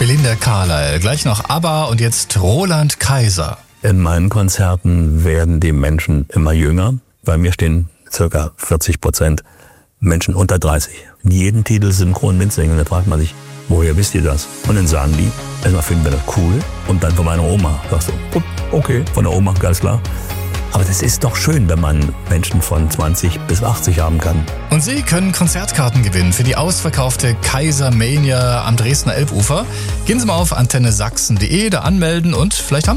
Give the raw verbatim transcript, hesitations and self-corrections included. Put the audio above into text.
Belinda Carlisle, gleich noch ABBA und jetzt Roland Kaiser. In meinen Konzerten werden die Menschen immer jünger. Bei mir stehen circa vierzig Prozent Menschen unter dreißig. In jedem Titel synchron mitsingen. Da fragt man sich, woher wisst ihr das? Und dann sagen die, erstmal finden wir das cool. Und dann von meiner Oma sagst du, okay, von der Oma, ganz klar. Aber das ist doch schön, wenn man Menschen von zwanzig bis achtzig haben kann. Und Sie können Konzertkarten gewinnen für die ausverkaufte Kaiser Mania am Dresdner Elbufer. Gehen Sie mal auf antenne sachsen punkt de, da anmelden und vielleicht haben